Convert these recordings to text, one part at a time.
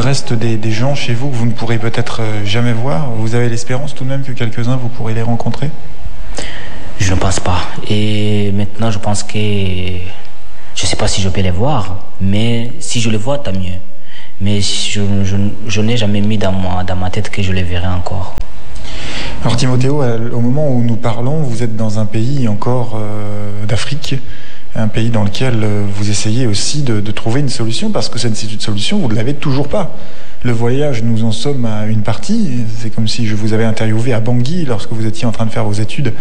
reste des gens chez vous que vous ne pourrez peut-être jamais voir? Vous avez l'espérance tout de même que quelques-uns, vous pourrez les rencontrer? Je ne pense pas. Et maintenant, je pense que... Je ne sais pas si je peux les voir, mais si je les vois, tant mieux. Mais je n'ai jamais mis dans ma tête que je les verrai encore. Alors Timothéo, au moment où nous parlons, vous êtes dans un pays encore d'Afrique, un pays dans lequel vous essayez aussi de trouver une solution, parce que cette solution, vous ne l'avez toujours pas. Le voyage, nous en sommes à une partie. C'est comme si je vous avais interviewé à Bangui lorsque vous étiez en train de faire vos études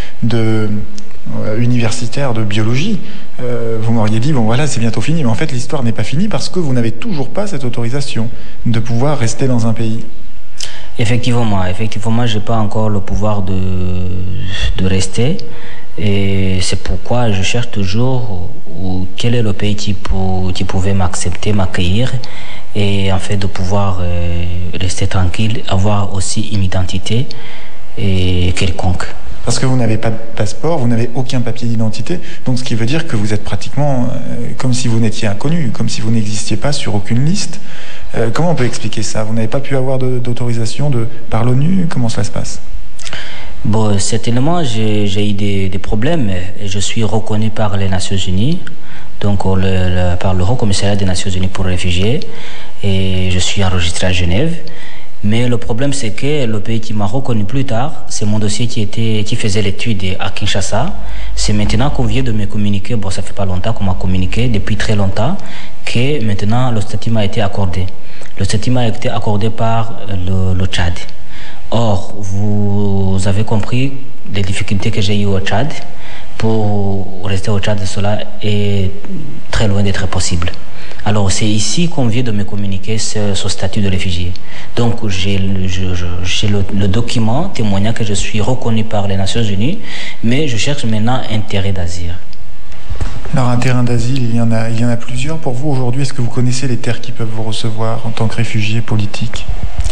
universitaires de biologie. Vous m'auriez dit, bon voilà, c'est bientôt fini. Mais en fait, l'histoire n'est pas finie parce que vous n'avez toujours pas cette autorisation de pouvoir rester dans un pays. Effectivement, je n'ai pas encore le pouvoir de rester. Et c'est pourquoi je cherche toujours quel est le pays qui pouvait m'accepter, m'accueillir, et en fait de pouvoir rester tranquille, avoir aussi une identité quelconque. Parce que vous n'avez pas de passeport, vous n'avez aucun papier d'identité, donc ce qui veut dire que vous êtes pratiquement comme si vous n'étiez inconnu, comme si vous n'existiez pas sur aucune liste. Comment on peut expliquer ça? Vous n'avez pas pu avoir d'autorisation par l'ONU? Comment cela se passe? Bon, certainement, j'ai eu des problèmes. Je suis reconnu par les Nations Unies, donc par le Haut Commissariat des Nations Unies pour les réfugiés, et je suis enregistré à Genève. Mais le problème, c'est que le pays qui m'a reconnu plus tard, c'est mon dossier qui faisait l'étude à Kinshasa. C'est maintenant qu'on vient de me communiquer, bon, ça fait pas longtemps qu'on m'a communiqué, depuis très longtemps, que maintenant le statut m'a été accordé. Le statut m'a été accordé par le Tchad. Or, vous avez compris les difficultés que j'ai eues au Tchad. Pour rester au Tchad, cela est très loin d'être possible. Alors, c'est ici qu'on vient de me communiquer ce statut de réfugié. Donc, j'ai le document témoignant que je suis reconnu par les Nations Unies, mais je cherche maintenant un terrain d'asile. Alors, un terrain d'asile, il y en a plusieurs pour vous aujourd'hui. Est-ce que vous connaissez les terres qui peuvent vous recevoir en tant que réfugié politique?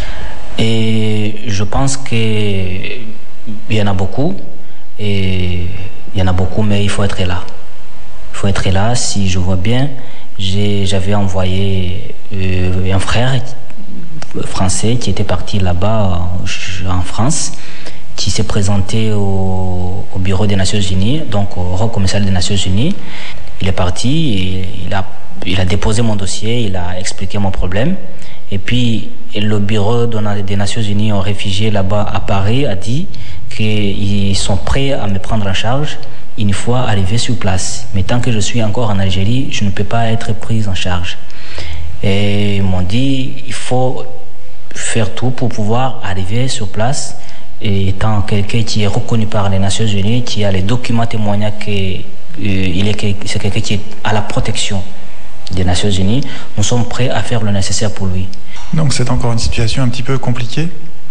Et je pense qu'il y en a beaucoup. Et il y en a beaucoup, mais il faut être là. Il faut être là. Si je vois bien, j'avais envoyé un frère français qui était parti là-bas en France, qui s'est présenté au bureau des Nations Unies, donc au Haut Commissariat des Nations Unies. Il est parti et il a déposé mon dossier, il a expliqué mon problème. Et puis, le bureau des Nations Unies aux réfugiés là-bas à Paris a dit qu'ils sont prêts à me prendre en charge une fois arrivé sur place. Mais tant que je suis encore en Algérie, je ne peux pas être prise en charge. Et ils m'ont dit il faut faire tout pour pouvoir arriver sur place. Et étant quelqu'un qui est reconnu par les Nations Unies, qui a les documents témoignant que c'est quelqu'un qui est à la protection des Nations Unies, nous sommes prêts à faire le nécessaire pour lui. Donc c'est encore une situation un petit peu compliquée.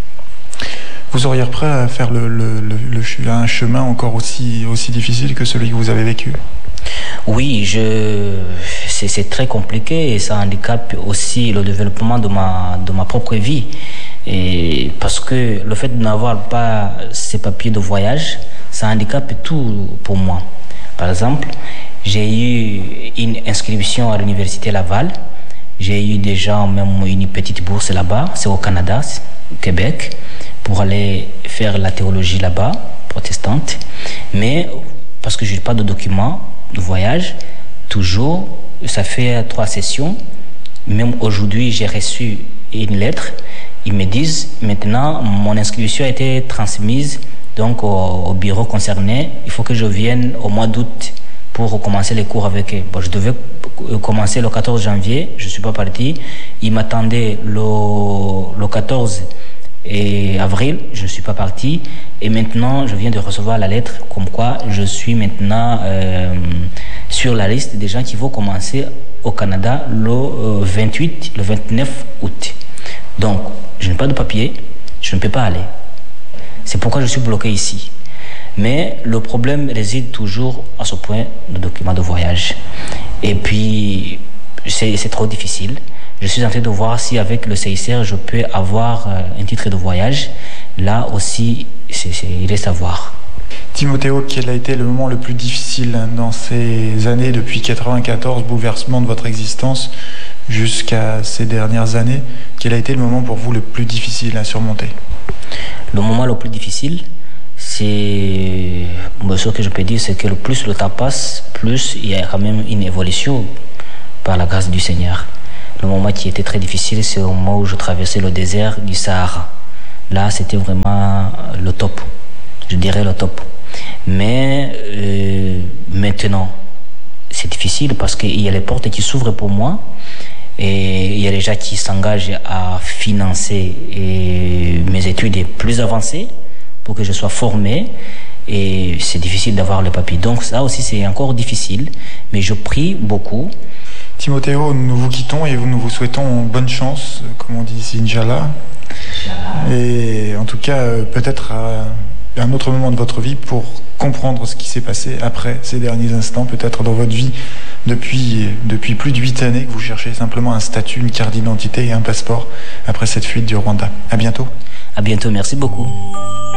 Vous auriez prêt à faire un chemin encore aussi difficile que celui que vous avez vécu? Oui, c'est très compliqué et ça handicape aussi le développement de ma propre vie. Et parce que le fait de n'avoir pas ces papiers de voyage, ça handicape tout pour moi. Par exemple, j'ai eu une inscription à l'université Laval. J'ai eu déjà même une petite bourse là-bas, c'est au Canada, au Québec, pour aller faire la théologie là-bas, protestante. Mais parce que je n'ai pas de documents de voyage, toujours, ça fait 3 sessions. Même aujourd'hui, j'ai reçu une lettre. Ils me disent, maintenant, mon inscription a été transmise donc au bureau concerné. Il faut que je vienne au mois d'août pour recommencer les cours avec eux. Bon, je devais commencer le 14 janvier, je ne suis pas parti. Ils m'attendaient le 14 avril, je ne suis pas parti. Et maintenant, je viens de recevoir la lettre comme quoi je suis maintenant sur la liste des gens qui vont commencer au Canada le 29 août. Donc, je n'ai pas de papier, je ne peux pas aller. C'est pourquoi je suis bloqué ici. Mais le problème réside toujours à ce point de document de voyage. Et puis, c'est trop difficile. Je suis en train de voir si avec le CICR, je peux avoir un titre de voyage. Là aussi, il reste à voir. Timothéo, quel a été le moment le plus difficile dans ces années depuis 1994, bouleversement de votre existence, jusqu'à ces dernières années. Quel a été le moment pour vous le plus difficile à surmonter? Le moment le plus difficile, c'est ce que je peux dire, c'est que plus le temps passe, plus il y a quand même une évolution par la grâce du Seigneur. Le moment qui était très difficile, c'est au moment où je traversais le désert du Sahara. Là, c'était vraiment le top, je dirais le top. Mais maintenant, c'est difficile parce qu'il y a les portes qui s'ouvrent pour moi et il y a les gens qui s'engagent à financer mes études plus avancées pour que je sois formé, et c'est difficile d'avoir le papier. Donc ça aussi c'est encore difficile, mais je prie beaucoup. Timothéo, nous vous quittons et nous vous souhaitons bonne chance, comme on dit ici, Inch'Allah. Et en tout cas, peut-être à un autre moment de votre vie pour comprendre ce qui s'est passé après ces derniers instants, peut-être dans votre vie depuis plus de 8 années que vous cherchez simplement un statut, une carte d'identité et un passeport après cette fuite du Rwanda. À bientôt. À bientôt, merci beaucoup.